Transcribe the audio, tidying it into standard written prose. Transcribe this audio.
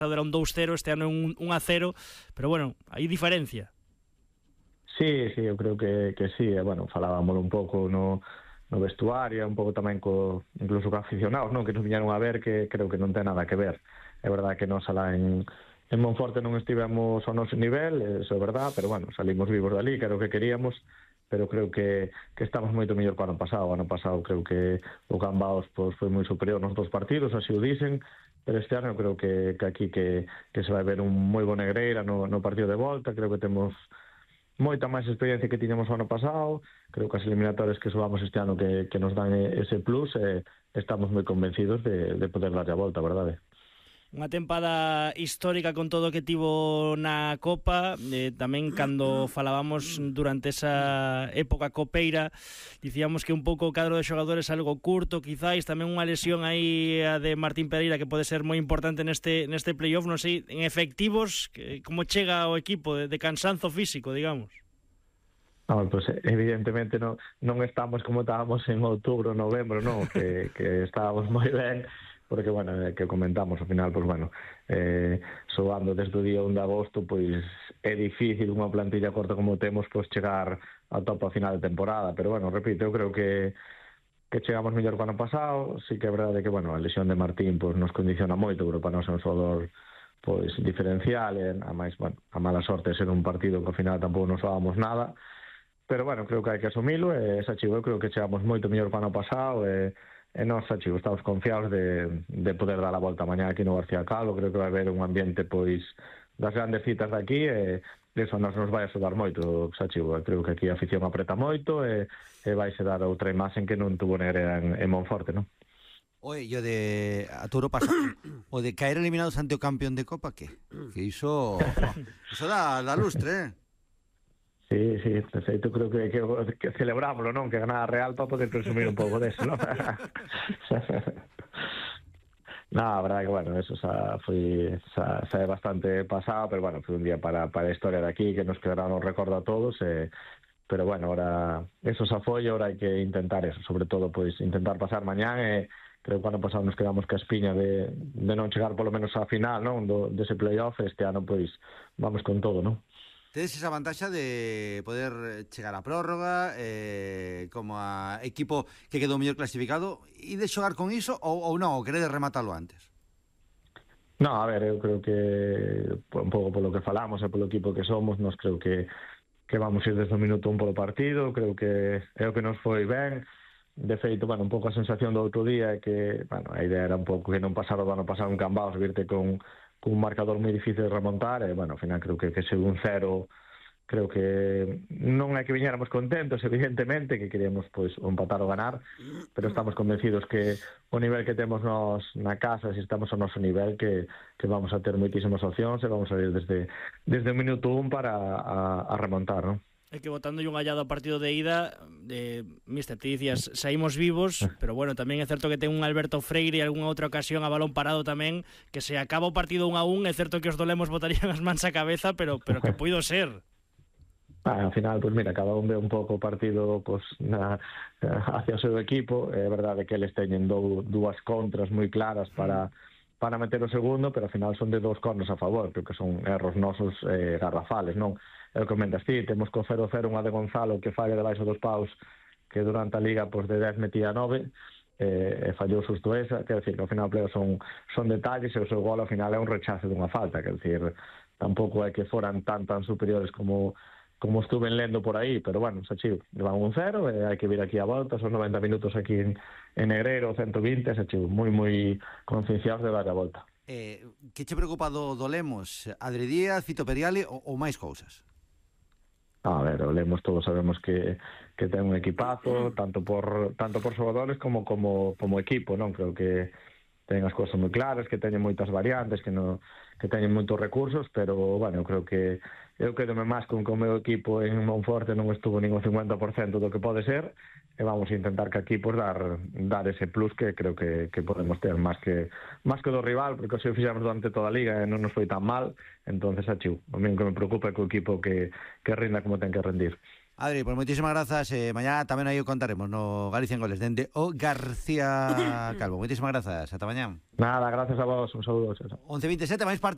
era un 2-0, este ano é un 1-0, pero bueno, hai diferencia. Sí, eu creo que sí, bueno, falábamos un pouco no vestuario, un pouco tamén incluso co aficionados, non, que nos viñeron a ver, que creo que non ten nada que ver. É verdade que nós alá en Monforte non estivemos ao noso nivel, eso é verdade, pero bueno, salimos vivos dali, que era o que queríamos, pero creo que estamos moito mellor que o ano pasado. O ano pasado creo que o Cambaos pues, foi moi superior nos dos partidos, así o dicen, pero este ano creo que aquí que se vai ver un moi bo Negreira no partido de volta. Creo que temos moita máis experiencia que tiñamos o ano pasado. Creo que as eliminatorias que subamos este ano que nos dan ese plus, estamos moi convencidos de poder darlle a volta, verdade? Unha tempada histórica con todo o que tivo na Copa, tamén cando falábamos durante esa época copeira, dicíamos que un pouco o cadro de xogadores algo curto, quizáis tamén unha lesión aí a de Martín Pereira que pode ser moi importante neste playoff, non sei, en efectivos, como chega o equipo de cansanzo físico, digamos? No, pues evidentemente non estamos como estábamos en outubro, novembro, non, que estábamos moi ben, porque, bueno, que comentamos, ao final, pues, bueno, soando desde o día 1 de agosto, pois é difícil unha plantilla corta como temos, pois chegar ao top ao final de temporada, pero, bueno, repito, eu creo que chegamos mellor que o ano pasado. Sí que é verdade que, bueno, a lesión de Martín, pois, nos condiciona moito, pero para nós é un xogador, pois, diferencial, e, a máis, bueno, a mala sorte de ser un partido que ao final tampouco nos xogábamos nada, pero, bueno, creo que hai que asumilo, e, Sachivo, eu creo que chegamos moito mellor que o ano pasado, e nós, Sachivo, estamos confiados de poder dar a volta mañá aquí no García Calvo. Creo que vai haber un ambiente, pois, das grandes citas de aquí, e eso nos vai axudar moito, Sachivo. Creo que aquí a afición apreta moito, e vai se dar outra imaxen que non tuvo Negreira en Monforte, non? Oye, yo de Arturo pasa o de caer eliminados ante o campeón de Copa, que iso da lustre, Sí, de feito creo que celebrámoslo, non? Que ganara a Real para poder presumir un pouco deso, non? A verdade que, bueno, eso xa é bastante pasado, pero, bueno, foi un día para a historia de aquí, que nos quedará no recordo a todos, pero, bueno, ahora eso xa foi, ahora hai que intentar eso, sobre todo, pois, intentar pasar mañán, e creo que o ano pasado nos quedamos ca espiña de non chegar polo menos á final, non? Dese playoff. Este ano, pois, vamos con todo, non? Tedes esa vantaxa de poder chegar a prórroga como a equipo que quedou mellor clasificado, e de xogar con iso ou non, ou queredes rematalo antes? No, a ver, eu creo que un pouco polo que falamos e polo equipo que somos, nos creo que vamos ir desde o minuto 1 polo partido. Creo que é o que nos foi ben. De feito, bueno, un pouco a sensación do outro día é que, bueno, a idea era un pouco que non pasara o ano pasado en Cambaos, virte con un marcador moi difícil de remontar, e, bueno, ao final creo que se un 0, creo que non é que viñéramos contentos, evidentemente, que queríamos, pois, empatar ou ganar, pero estamos convencidos que o nivel que temos nós na casa, se estamos ao noso nivel, que vamos a ter moitísimas opcións, e vamos a ir desde o minuto 1 para a remontar, non? É que botando un hallado ao partido de ida, mister, te dicías, saímos vivos, pero, bueno, tamén é certo que ten un Alberto Freire e algunha outra ocasión a balón parado tamén, que se acaba o partido 1-1, é certo que os dolemos botarían as mans a cabeza, pero que puido ser. Ao final, pues mira, cada un ve un pouco o partido, pues, hacia o seu equipo. É verdade que eles teñen dúas contras moi claras para meter o segundo, pero ao final son de 2 corners a favor. Creo que son erros nosos garrafales, non? É o que comentas ti, temos co 0-0 unha de Gonzalo que falla debaixo dos paus, que durante a liga, pues, de 10 metía 9, e fallou susto esa. Quer decir, que ao final son detalles, e o seu gol ao final é un rechace dunha falta. Quer decir, tampouco é que foran tan superiores como estuven lendo por aí, pero, bueno, Sachiu, van 1-0, e hai que vir aquí a volta, son 90 minutos aquí en Negreiro, 120, Sachiu, moi concienciados de dar a volta. Que che preocupa do Lemos? Adri Díaz, Fito Periali ou máis cousas? A ver, o Lemos todos sabemos que ten un equipazo, tanto por xogadores como equipo, non? Creo que ten as cousas moi claras, que teñen moitas variantes, que teñen moitos recursos, pero, bueno, eu creo que eu quedome máis con que o meu equipo en Monforte non estuvo nin o 50% do que pode ser, e vamos a intentar que aquí, pues, dar ese plus que creo que podemos ter, máis que do rival, porque así o fixamos durante toda a liga e non nos foi tan mal. Entonces, achiu, o mesmo que me preocupa é que o equipo que rinda como ten que rendir. Adri, pues moitísimas grazas. Mañá tamén aí o contaremos no Galicia en Goles dende o García Calvo. Moitísimas grazas, ata mañá. Nada, gracias a vos, un saúdo. 11:27, máis partido.